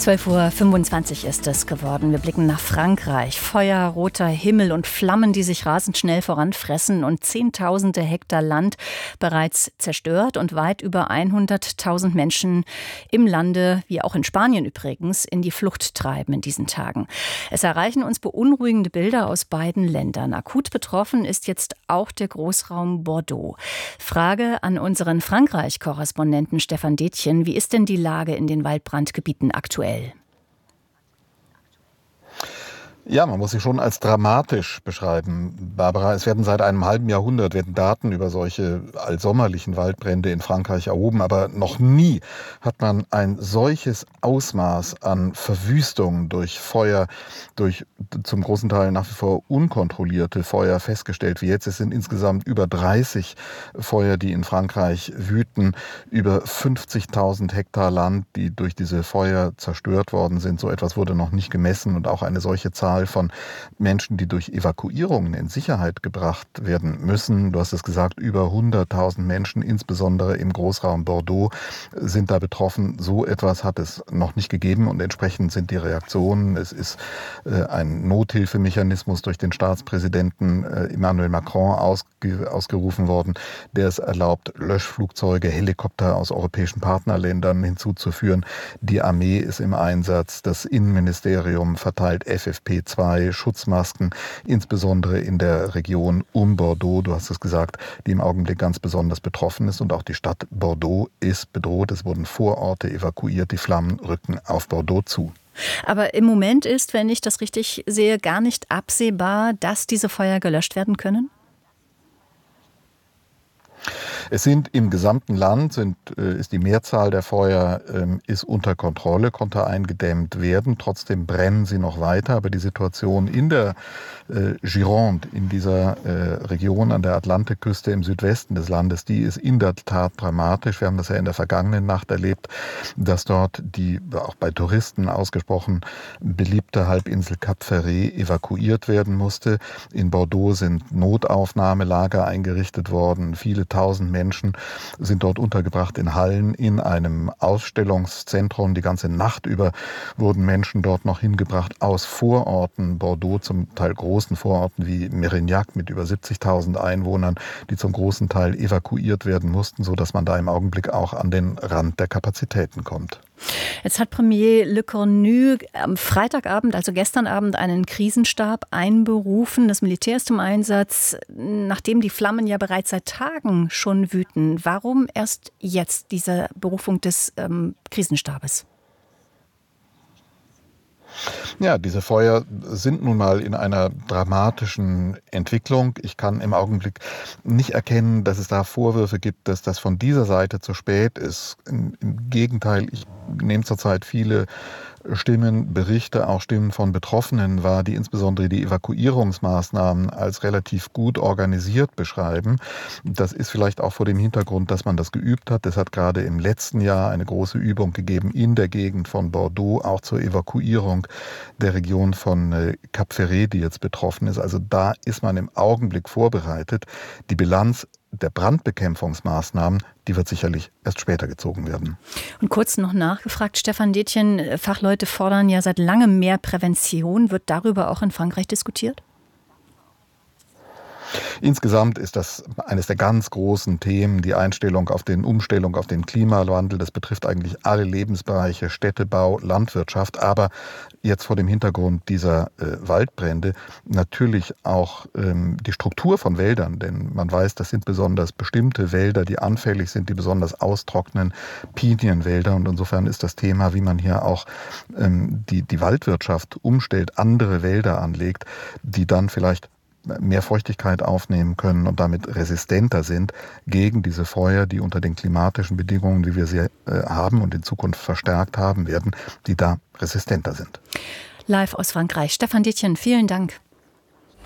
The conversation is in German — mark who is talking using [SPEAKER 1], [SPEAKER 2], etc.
[SPEAKER 1] 12:25 Uhr ist es geworden. Wir blicken nach Frankreich. Feuer, roter Himmel und Flammen, die sich rasend schnell voranfressen und Zehntausende Hektar Land bereits zerstört und weit über 100.000 Menschen im Lande, wie auch in Spanien übrigens, in die Flucht treiben in diesen Tagen. Es erreichen uns beunruhigende Bilder aus beiden Ländern. Akut betroffen ist jetzt auch der Großraum Bordeaux. Frage an unseren Frankreich-Korrespondenten Stefan Detjen. Wie ist denn die Lage in den Waldbrandgebieten aktuell?
[SPEAKER 2] Ja, man muss sie schon als dramatisch beschreiben, Barbara. Es werden seit einem halben Jahrhundert Daten über solche allsommerlichen Waldbrände in Frankreich erhoben, aber noch nie hat man ein solches Ausmaß an Verwüstung durch Feuer, durch zum großen Teil nach wie vor unkontrollierte Feuer festgestellt wie jetzt. Es sind insgesamt über 30 Feuer, die in Frankreich wüten, über 50.000 Hektar Land, die durch diese Feuer zerstört worden sind. So etwas wurde noch nicht gemessen und auch eine solche Zahl von Menschen, die durch Evakuierungen in Sicherheit gebracht werden müssen. Du hast es gesagt, über 100.000 Menschen, insbesondere im Großraum Bordeaux, sind da betroffen. So etwas hat es noch nicht gegeben und entsprechend sind die Reaktionen. Es ist ein Nothilfemechanismus durch den Staatspräsidenten Emmanuel Macron ausgerufen worden, der es erlaubt, Löschflugzeuge, Helikopter aus europäischen Partnerländern hinzuzuführen. Die Armee ist im Einsatz, das Innenministerium verteilt FFP2 Schutzmasken, insbesondere in der Region um Bordeaux, du hast es gesagt, die im Augenblick ganz besonders betroffen ist. Und auch die Stadt Bordeaux ist bedroht. Es wurden Vororte evakuiert, die Flammen rücken auf Bordeaux zu.
[SPEAKER 1] Aber im Moment ist, wenn ich das richtig sehe, gar nicht absehbar, dass diese Feuer gelöscht werden können?
[SPEAKER 2] Es sind im gesamten Land, ist die Mehrzahl der Feuer ist unter Kontrolle, konnte eingedämmt werden. Trotzdem brennen sie noch weiter. Aber die Situation in der Gironde, in dieser Region an der Atlantikküste im Südwesten des Landes, die ist in der Tat dramatisch. Wir haben das ja in der vergangenen Nacht erlebt, dass dort die auch bei Touristen ausgesprochen beliebte Halbinsel Cap Ferret evakuiert werden musste. In Bordeaux sind Notaufnahmelager eingerichtet worden. Viele tausend Menschen sind dort untergebracht in Hallen, in einem Ausstellungszentrum. Die ganze Nacht über wurden Menschen dort noch hingebracht aus Vororten Bordeaux, zum Teil großen Vororten wie Mérignac mit über 70.000 Einwohnern, die zum großen Teil evakuiert werden mussten, sodass man da im Augenblick auch an den Rand der Kapazitäten kommt.
[SPEAKER 1] Jetzt hat Premier Lecornu am Freitagabend, also gestern Abend, einen Krisenstab einberufen. Das Militär ist im Einsatz, nachdem die Flammen ja bereits seit Tagen schon wüten. Warum erst jetzt diese Berufung des Krisenstabes?
[SPEAKER 2] Ja, diese Feuer sind nun mal in einer dramatischen Entwicklung. Ich kann im Augenblick nicht erkennen, dass es da Vorwürfe gibt, dass das von dieser Seite zu spät ist. Im Gegenteil, ich nehme zurzeit viele Stimmen, Berichte, auch Stimmen von Betroffenen wahr, die insbesondere die Evakuierungsmaßnahmen als relativ gut organisiert beschreiben. Das ist vielleicht auch vor dem Hintergrund, dass man das geübt hat. Es hat gerade im letzten Jahr eine große Übung gegeben in der Gegend von Bordeaux, auch zur Evakuierung der Region von Cap Ferret, die jetzt betroffen ist. Also da ist man im Augenblick vorbereitet. Die Bilanz der Brandbekämpfungsmaßnahmen, die wird sicherlich erst später gezogen werden.
[SPEAKER 1] Und kurz noch nachgefragt, Stefan Detjen, Fachleute fordern ja seit langem mehr Prävention. Wird darüber auch in Frankreich diskutiert?
[SPEAKER 2] Insgesamt ist das eines der ganz großen Themen, die Umstellung auf den Klimawandel. Das betrifft eigentlich alle Lebensbereiche, Städtebau, Landwirtschaft, aber jetzt vor dem Hintergrund dieser Waldbrände natürlich auch die Struktur von Wäldern, denn man weiß, das sind besonders bestimmte Wälder, die anfällig sind, die besonders austrocknen, Pinienwälder, und insofern ist das Thema, wie man hier auch die Waldwirtschaft umstellt, andere Wälder anlegt, die dann vielleicht mehr Feuchtigkeit aufnehmen können und damit resistenter sind gegen diese Feuer, die unter den klimatischen Bedingungen, wie wir sie haben und in Zukunft verstärkt haben werden, die da resistenter sind.
[SPEAKER 1] Live aus Frankreich. Stefan Detjen, vielen Dank.